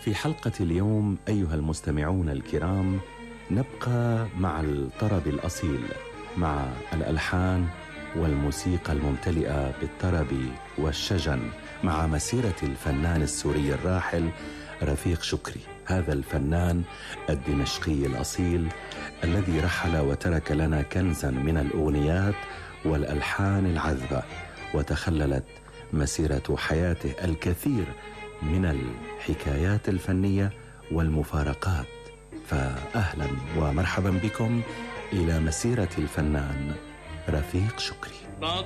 في حلقة اليوم أيها المستمعون الكرام نبقى مع الطرب الأصيل، مع الألحان والموسيقى الممتلئة بالطرب والشجن، مع مسيرة الفنان السوري الراحل رفيق شكري، هذا الفنان الدمشقي الأصيل الذي رحل وترك لنا كنزا من الأغنيات والألحان العذبة، وتخللت مسيرة حياته الكثير من الحكايات الفنية والمفارقات. فأهلا ومرحبا بكم إلى مسيرة الفنان رفيق شكري.